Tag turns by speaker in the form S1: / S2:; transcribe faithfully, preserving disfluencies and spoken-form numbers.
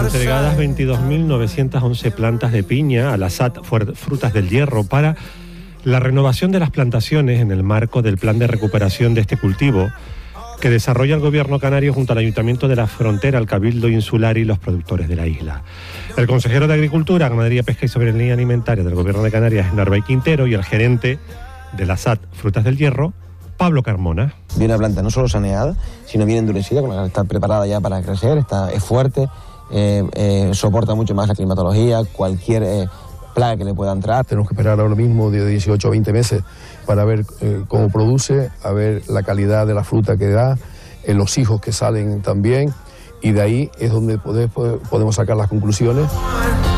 S1: entregadas veintidós mil novecientas once plantas de piña a la S A T Frutas del Hierro para la renovación de las plantaciones en el marco del plan de recuperación de este cultivo que desarrolla el gobierno canario junto al Ayuntamiento de la Frontera, el Cabildo Insular y los productores de la isla. El consejero de Agricultura, Ganadería, Pesca y Soberanía Alimentaria del gobierno de Canarias, Narváez Quintero, y el gerente de la S A T Frutas del Hierro, Pablo Carmona.
S2: Viene una planta no solo saneada, sino bien endurecida, con la que está preparada ya para crecer, está, es fuerte, eh, eh, soporta mucho más la climatología, cualquier eh, plaga que le pueda entrar.
S3: Tenemos que esperar ahora mismo de dieciocho a veinte meses para ver eh, cómo produce, a ver la calidad de la fruta que da, eh, los hijos que salen también, y de ahí es donde podemos sacar las conclusiones.